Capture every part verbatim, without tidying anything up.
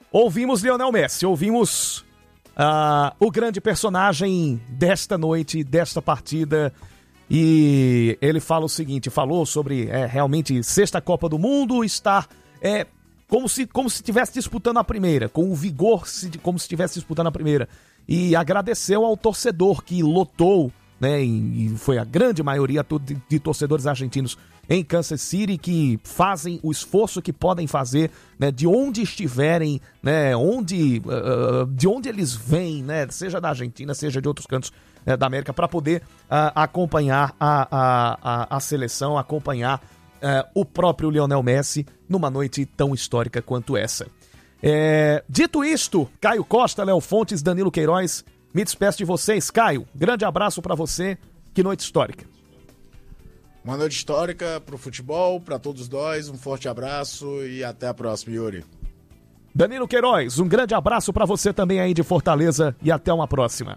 Ouvimos Lionel Messi, ouvimos uh, o grande personagem desta noite, desta partida, e ele fala o seguinte, falou sobre é, realmente sexta Copa do Mundo, estar é, como se como se estivesse disputando a primeira, com o vigor se, como se estivesse disputando a primeira, e agradeceu ao torcedor que lotou, né, e foi a grande maioria de, de torcedores argentinos em Kansas City, que fazem o esforço que podem fazer, né, de onde estiverem, né, onde, uh, de onde eles vêm, né, seja da Argentina, seja de outros cantos uh, da América, para poder uh, acompanhar a, a, a, a seleção, acompanhar uh, o próprio Lionel Messi numa noite tão histórica quanto essa. É, dito isto, Caio Costa, Léo Fontes, Danilo Queiroz, me despeço de vocês. Caio, grande abraço para você, que noite histórica. Uma noite histórica pro futebol, para todos nós, um forte abraço e até a próxima, Yuri. Danilo Queiroz, um grande abraço para você também aí de Fortaleza e até uma próxima.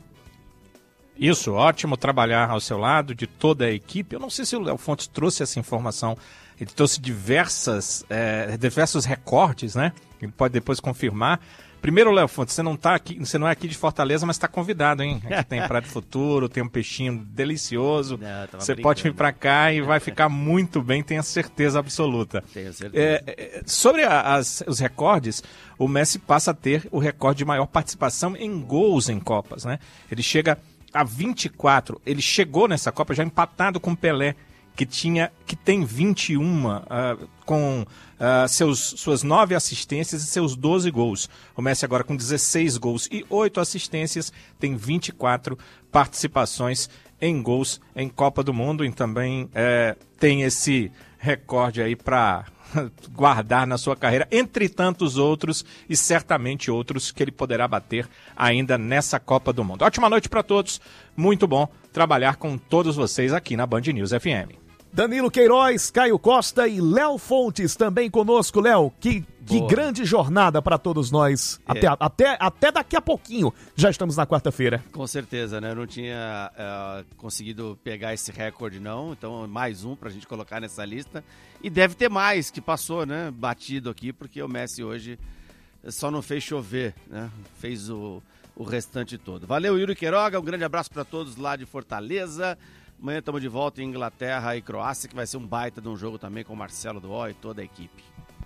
Isso, ótimo trabalhar ao seu lado, de toda a equipe. Eu não sei se o Léo Fontes trouxe essa informação, ele trouxe diversas, é, diversos recortes, né? Ele pode depois confirmar. Primeiro, Léo Fontes, você não tá aqui, você não é aqui de Fortaleza, mas está convidado, hein? Aqui tem Praia do Futuro, tem um peixinho delicioso. Não, você pode vir para cá e vai ficar muito bem, tenho certeza absoluta. Tenho certeza. É, é, sobre a, as, os recordes, o Messi passa a ter o recorde de maior participação em gols em Copas, né? Ele chega a vinte e quatro, ele chegou nessa Copa já empatado com o Pelé, que, tinha, que tem vinte e um uh, com uh, seus, suas nove assistências e seus doze gols. O Messi agora com dezesseis gols e oito assistências, tem vinte e quatro participações em gols em Copa do Mundo, e também é, tem esse recorde aí para guardar na sua carreira, entre tantos outros e certamente outros que ele poderá bater ainda nessa Copa do Mundo. Ótima noite para todos, muito bom trabalhar com todos vocês aqui na Band News F M. Danilo Queiroz, Caio Costa e Léo Fontes também conosco. Léo, que, que grande jornada para todos nós. É. Até, até, até daqui a pouquinho já estamos na quarta-feira. Com certeza, né? Eu não tinha uh, conseguido pegar esse recorde, não. Então, mais um para a gente colocar nessa lista. E deve ter mais que passou, né? Batido aqui, porque o Messi hoje só não fez chover, né? Fez o, o restante todo. Valeu, Yuri Queiroga. Um grande abraço para todos lá de Fortaleza. Amanhã estamos de volta em Inglaterra e Croácia, que vai ser um baita de um jogo também com o Marcelo Duó e toda a equipe.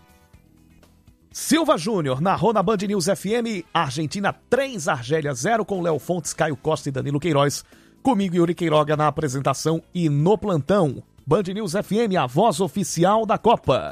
Silva Júnior narrou na Band News F M, Argentina três, Argélia zero, com Léo Fontes, Caio Costa e Danilo Queiroz. Comigo, Yuri Queiroga, na apresentação e no plantão. Band News F M, a voz oficial da Copa.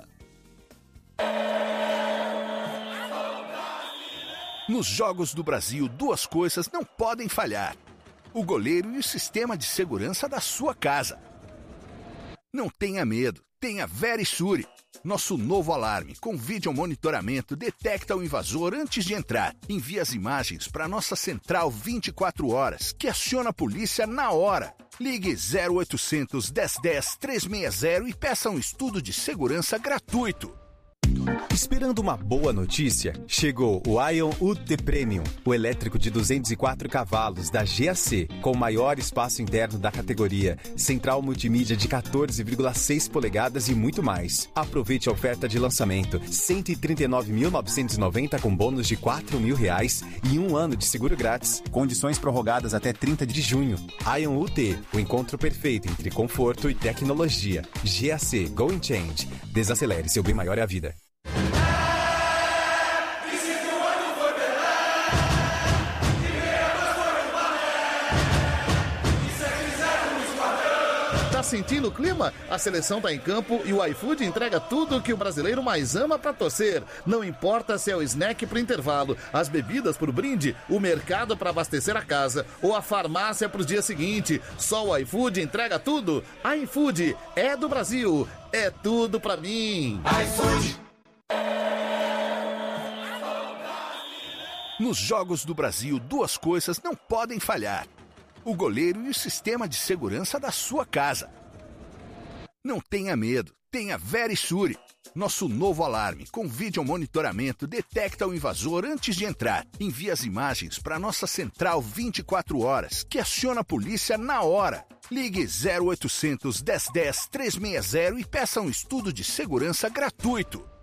Nos Jogos do Brasil, duas coisas não podem falhar: o goleiro e o sistema de segurança da sua casa. Não tenha medo, tenha Verisure. Nosso novo alarme com vídeo monitoramento detecta o invasor antes de entrar. Envia as imagens para nossa central vinte e quatro horas, que aciona a polícia na hora. Ligue zero oitocentos, dez dez, trezentos e sessenta e peça um estudo de segurança gratuito. Esperando uma boa notícia? Chegou o Ion U T Premium, o elétrico de duzentos e quatro cavalos da G A C, com o maior espaço interno da categoria, central multimídia de quatorze vírgula seis polegadas e muito mais. Aproveite a oferta de lançamento, cento e trinta e nove mil novecentos e noventa com bônus de quatro mil reais e um ano de seguro grátis. Condições prorrogadas até trinta de junho. Ion U T, o encontro perfeito entre conforto e tecnologia. G A C Go and Change. Desacelere, seu bem maior é a vida. Tá sentindo o clima? A seleção tá em campo e o iFood entrega tudo que o brasileiro mais ama pra torcer. Não importa se é o snack pro intervalo, as bebidas pro brinde, o mercado pra abastecer a casa ou a farmácia pro dia seguinte. Só o iFood entrega tudo. iFood é do Brasil, é tudo pra mim. iFood. Nos Jogos do Brasil, duas coisas não podem falhar: o goleiro e o sistema de segurança da sua casa. Não tenha medo, tenha Verisure. Nosso novo alarme com vídeo monitoramento detecta o invasor antes de entrar. Envia as imagens para nossa central vinte e quatro horas, que aciona a polícia na hora. Ligue zero oitocentos, dez dez, trezentos e sessenta e peça um estudo de segurança gratuito.